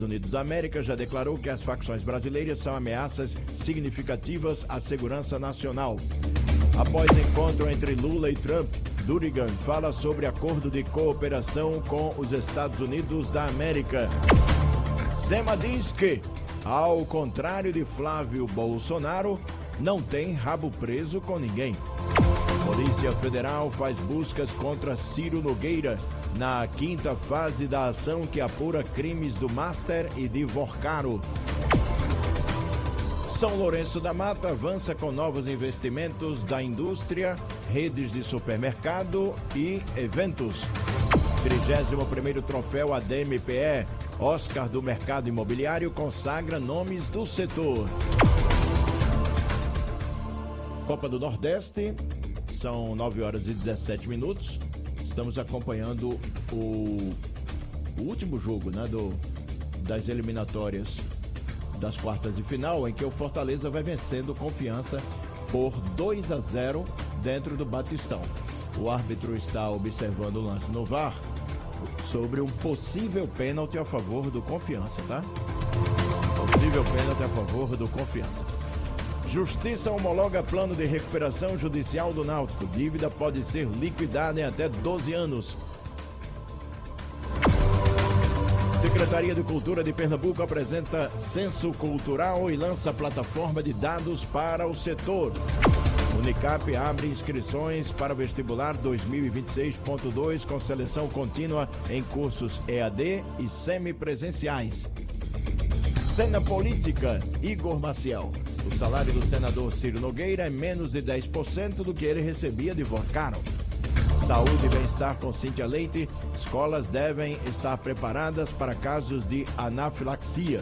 Unidos da América já declarou que as facções brasileiras são ameaças significativas à segurança nacional. Após encontro entre Lula e Trump, Durigan fala sobre acordo de cooperação com os Estados Unidos da América. Zema diz que, ao contrário de Flávio Bolsonaro, não tem rabo preso com ninguém. Polícia Federal faz buscas contra Ciro Nogueira na 5ª fase da ação que apura crimes do Master e de Vorcaro. São Lourenço da Mata avança com novos investimentos da indústria, redes de supermercado e eventos. 31º troféu ADMPE, Oscar do Mercado Imobiliário, consagra nomes do setor. Copa do Nordeste, são 9h17. Estamos acompanhando o último jogo, né, das eliminatórias das quartas de final, em que o Fortaleza vai vencendo Confiança por 2-0 dentro do Batistão. O árbitro está observando o lance no VAR sobre um possível pênalti a favor do Confiança, tá? Possível pênalti a favor do Confiança. Justiça homologa plano de recuperação judicial do Náutico. Dívida pode ser liquidada em até 12 anos. Secretaria de Cultura de Pernambuco apresenta censo cultural e lança plataforma de dados para o setor. Unicap abre inscrições para o vestibular 2026.2 com seleção contínua em cursos EAD e semipresenciais. Cena política, Igor Maciel. O salário do senador Ciro Nogueira é menos de 10% do que ele recebia de Vorcaro. Saúde e bem-estar com Cíntia Leite. Escolas devem estar preparadas para casos de anafilaxia.